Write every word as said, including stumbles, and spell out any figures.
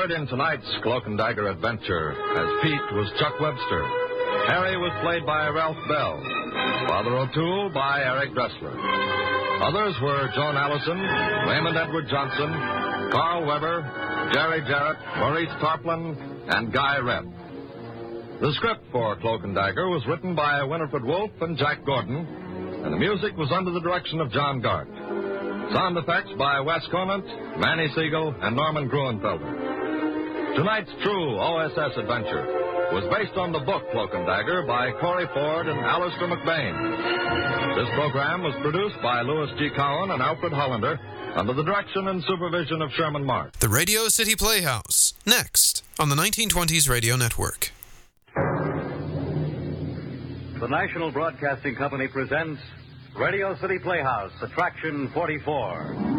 Heard in tonight's Cloak and Dagger adventure as Pete was Chuck Webster. Harry was played by Ralph Bell. Father O'Toole by Eric Dressler. Others were Joan Allison, Raymond Edward Johnson, Carl Weber, Jerry Jarrett, Maurice Tarplin, and Guy Rebb. The script for Cloak and Dagger was written by Winifred Wolfe and Jack Gordon, and the music was under the direction of John Gart. Sound effects by Wes Conant, Manny Siegel, and Norman Gruenfelder. Tonight's true O S S adventure was based on the book Cloak and Dagger by Corey Ford and Alistair McBain. This program was produced by Louis G. Cowan and Alfred Hollander under the direction and supervision of Sherman Mark. The Radio City Playhouse, next on the nineteen twenties Radio Network. The National Broadcasting Company presents Radio City Playhouse, Attraction forty-four.